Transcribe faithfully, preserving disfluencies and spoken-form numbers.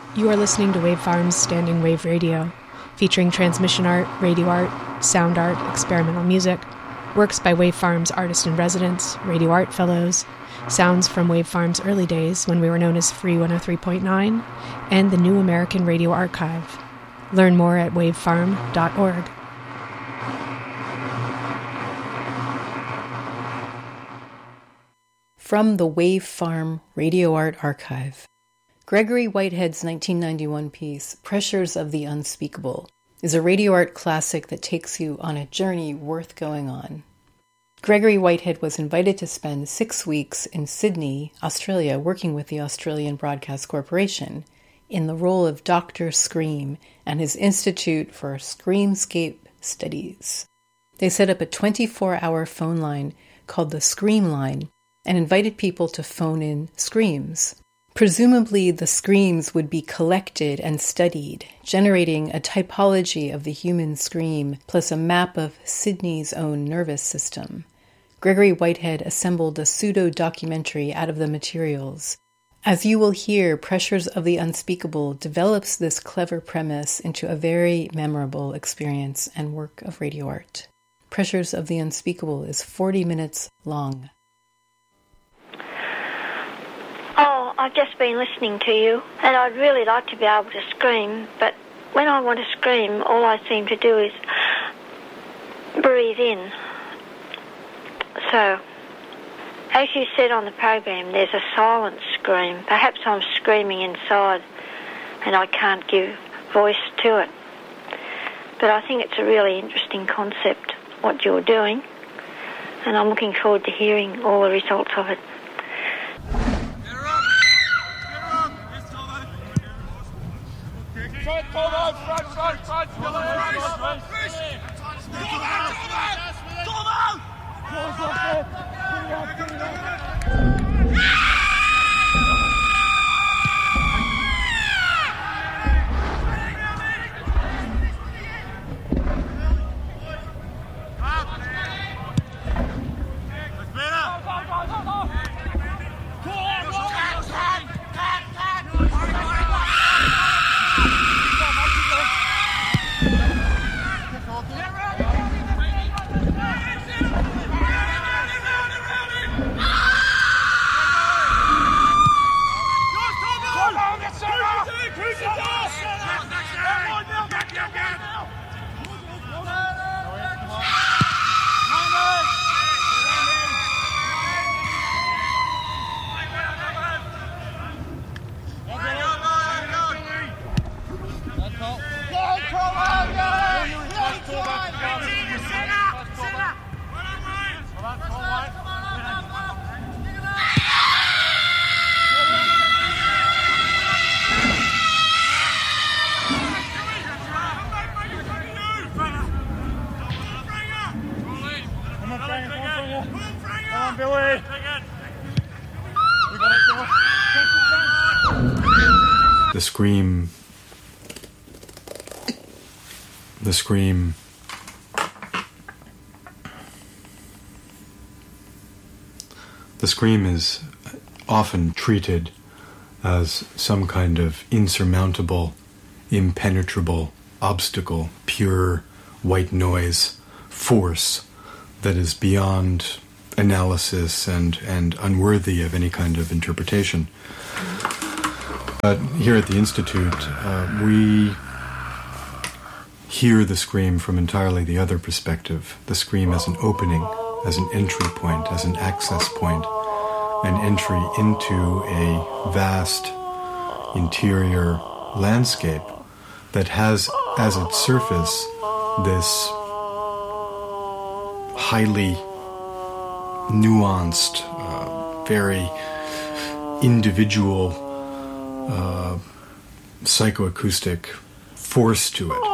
You are listening to Wavefarm's Standing Wave Radio, featuring transmission art, radio art, sound art, experimental music, works by Wavefarm's artist-in-residence, radio art fellows, sounds from Wavefarm's early days when we were known as Free one oh three point nine, and the New American Radio Archive. Learn more at wavefarm dot org. From the Wavefarm Radio Art Archive, Gregory Whitehead's nineteen ninety-one piece, Pressures of the Unspeakable, is a radio art classic that takes you on a journey worth going on. Gregory Whitehead was invited to spend six weeks in Sydney, Australia, working with the Australian Broadcast Corporation in the role of Doctor Scream and his Institute for Screamscape Studies. They set up a twenty-four hour phone line called the Scream Line and invited people to phone in screams. Presumably, the screams would be collected and studied, generating a typology of the human scream plus a map of Sydney's own nervous system. Gregory Whitehead assembled a pseudo-documentary out of the materials. As you will hear, Pressures of the Unspeakable develops this clever premise into a very memorable experience and work of radio art. Pressures of the Unspeakable is forty minutes long. Oh, I've just been listening to you, and I'd really like to be able to scream, but when I want to scream, all I seem to do is breathe in. So, as you said on the program, there's a silent scream. Perhaps I'm screaming inside, and I can't give voice to it. But I think it's a really interesting concept, what you're doing, and I'm looking forward to hearing all the results of it. The scream, the scream, the scream is often treated as some kind of insurmountable, impenetrable obstacle, pure white noise, force that is beyond analysis and, and unworthy of any kind of interpretation. But here at the Institute, uh, we hear the scream from entirely the other perspective. The scream as an opening, as an entry point, as an access point, an entry into a vast interior landscape that has as its surface this highly nuanced, uh, very individual Uh, psychoacoustic force to it.